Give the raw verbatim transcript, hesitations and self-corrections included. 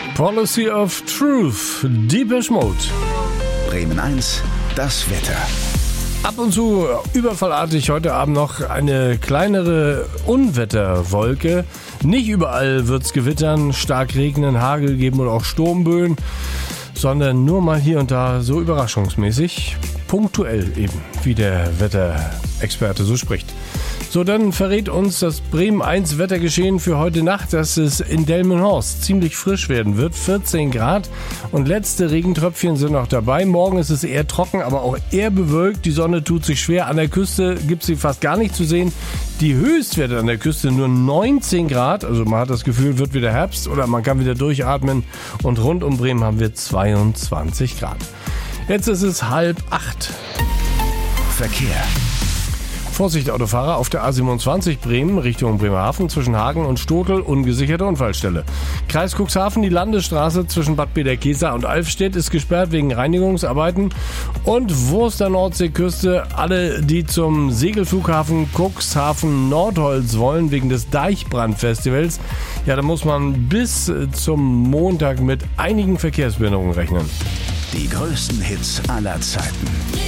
Policy of Truth, Depeche Mode. Bremen eins, das Wetter. Ab und zu überfallartig heute Abend noch eine kleinere Unwetterwolke. Nicht überall wird's gewittern, stark regnen, Hagel geben oder auch Sturmböen, sondern nur mal hier und da so überraschungsmäßig, punktuell eben, wie der Wetterexperte so spricht. So, dann verrät uns das Bremen eins Wettergeschehen für heute Nacht, dass es in Delmenhorst ziemlich frisch werden wird, vierzehn Grad und letzte Regentröpfchen sind noch dabei. Morgen ist es eher trocken, aber auch eher bewölkt. Die Sonne tut sich schwer. An der Küste gibt sie fast gar nicht zu sehen. Die Höchstwerte an der Küste nur neunzehn Grad, also man hat das Gefühl, wird wieder Herbst oder man kann wieder durchatmen und rund um Bremen haben wir zweiundzwanzig Grad. Jetzt ist es halb acht. Verkehr. Vorsicht Autofahrer auf der A siebenundzwanzig Bremen Richtung Bremerhaven zwischen Hagen und Stotel, ungesicherte Unfallstelle. Kreis Cuxhaven, die Landesstraße zwischen Bad Bederkesa und Alfstedt ist gesperrt wegen Reinigungsarbeiten. Und Wurster Nordseeküste, alle, die zum Segelflughafen Cuxhaven Nordholz wollen, wegen des Deichbrandfestivals, ja, da muss man bis zum Montag mit einigen Verkehrsbehinderungen rechnen. Die größten Hits aller Zeiten.